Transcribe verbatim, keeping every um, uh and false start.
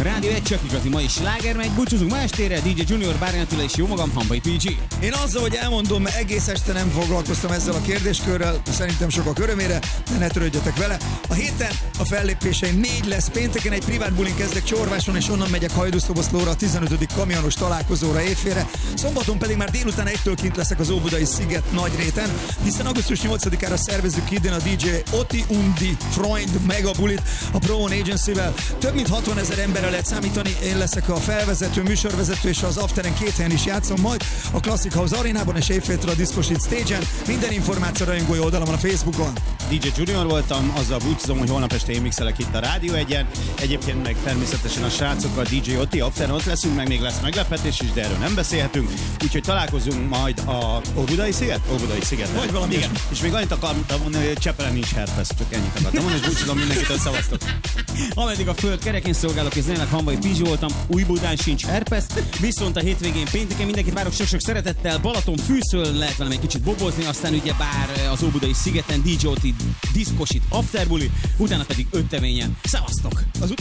Rádió egy csak igazi mai sláger megy, búcsúzunk ma estére, dé dzsé Junior, Bárányi Attila és jó magam, Hambai pé gé. Én azzal, hogy elmondom, mert egész este nem foglalkoztam ezzel a kérdéskörrel, szerintem sokak örömére, de ne törődjetek vele. A héten a fellépéseim négy lesz, pénteken egy privát bulin kezdek Csorváson, és onnan megyek Hajdúszoboszlóra a tizenötödik kamionos találkozóra éjfélre. Szombaton pedig már délután egytől kint leszek az Óbudai sziget Nagyréten, hiszen augusztus nyolcadikára szervezzük idén a dé dzsé Oti Undi Freund megabulit a Pro One Agency-vel. Több mint hatvanezer emberre lehet számítani, én leszek a felvezető, műsorvezető, és az afteren két helyen is játszom majd, a Classic House arénában és éjféltől a Disco Shit Stage-en. Minden információ rajongói oldalamon a Facebookon. dé dzsé Junior voltam, azzal búcsúzom, hogy holnap este én mixelek itt a Rádió egyen. Egyébként meg természetesen a srácokkal dé dzsé Oti, afteren ott leszünk, meg még lesz meglepetés is, de erről nem beszélhetünk. Úgyhogy találkozunk majd a Óbudai sziget? Óbudai sziget. Vagy valami igen. És még annyit akartam mondani, hogy Csepelen nincs herpes, csak ennyit akartam mondani, és búcsúzom mindenkitől, szavaztok. Ameddig a föld kerek, én szolgálok, és tényleg Hambai pé gé voltam, Újbudán sincs herpes, viszont a hétvégén pénteken mindenkit várok sok-sok szeretettel, Balaton fűszől lehet velem egy kicsit bobozni, aztán ugye bár az Óbudai szigeten dé dzsé Oti Disco Shit Afterbuli, utána pedig öt teményen. Szevasztok! Az